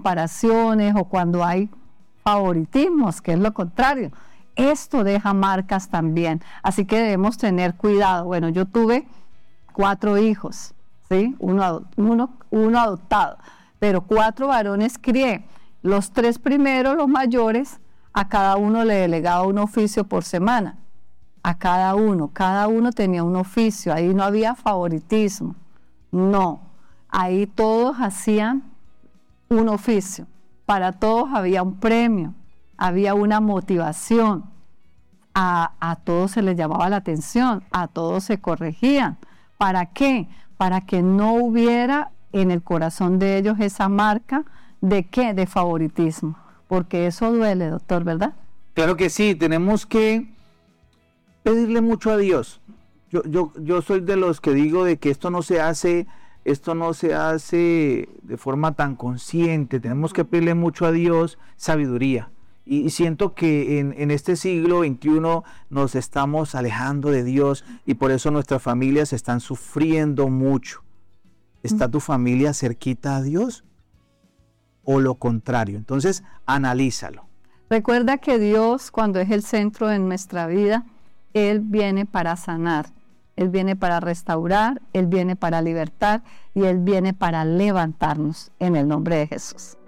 comparaciones o cuando hay favoritismos, que es lo contrario. Esto deja marcas también, así que debemos tener cuidado. Bueno, yo tuve 4 hijos, ¿sí? Uno adoptado, pero 4 varones crié. Los 3 primeros, los mayores, a cada uno le delegaba un oficio por semana. A cada uno tenía un oficio, ahí no había favoritismo, no, ahí todos hacían un oficio, para todos había un premio, había una motivación, a todos se les llamaba la atención, a todos se corregían. ¿Para qué? Para que no hubiera en el corazón de ellos esa marca de ¿qué? De favoritismo, porque eso duele, doctor, ¿verdad? Claro que sí, tenemos que pedirle mucho a Dios. Yo soy de los que digo de que esto no se hace de forma tan consciente. Tenemos que pedirle mucho a Dios sabiduría. Y siento que en este siglo XXI nos estamos alejando de Dios y por eso nuestras familias están sufriendo mucho. ¿Está tu familia cerquita a Dios? ¿O lo contrario? Entonces, analízalo. Recuerda que Dios, cuando es el centro de nuestra vida, Él viene para sanar, Él viene para restaurar, Él viene para libertar y Él viene para levantarnos en el nombre de Jesús.